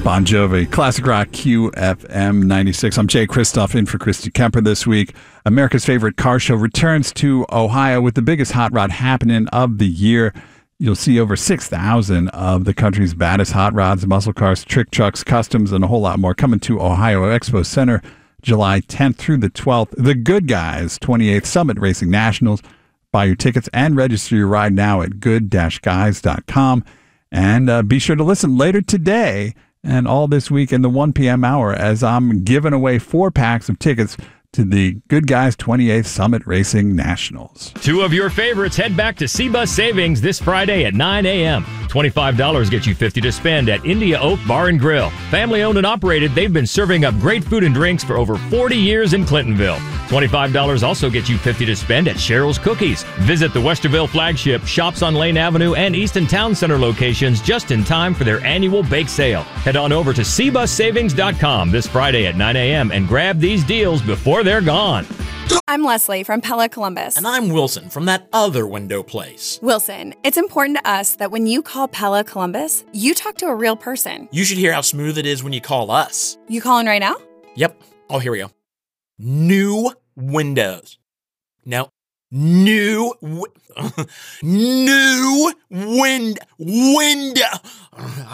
Bon Jovi, Classic Rock QFM 96. I'm Jay Kristoff in for Christy Kemper this week. America's favorite car show returns to Ohio with the biggest hot rod happening of the year. You'll see over 6,000 of the country's baddest hot rods, muscle cars, trick trucks, customs, and a whole lot more coming to Ohio Expo Center July 10th through the 12th. The Good Guys 28th Summit Racing Nationals. Buy your tickets and register your ride now at good-guys.com. And be sure to listen later today and all this week in the 1 p.m. hour as I'm giving away 4 packs of tickets to the Good Guys 28th Summit Racing Nationals. 2 of your favorites head back to C-Bus Savings this Friday at 9 a.m. $25 gets you $50 to spend at India Oak Bar and Grill. Family owned and operated, they've been serving up great food and drinks for over 40 years in Clintonville. $25 also gets you $50 to spend at Cheryl's Cookies. Visit the Westerville flagship, shops on Lane Avenue, and Easton Town Center locations just in time for their annual bake sale. Head on over to cbussavings.com this Friday at 9 a.m. and grab these deals before they're gone. I'm Leslie from Pella Columbus. And I'm Wilson from that other window place. Wilson, it's important to us that when you call Pella Columbus, you talk to a real person. You should hear how smooth it is when you call us. You calling right now? Yep. Oh, here we go. New windows. No. New window.